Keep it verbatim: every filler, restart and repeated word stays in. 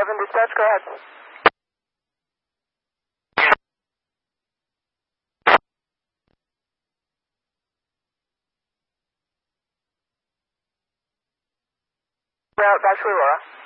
eleven dispatch, go ahead. Route back to Aurora.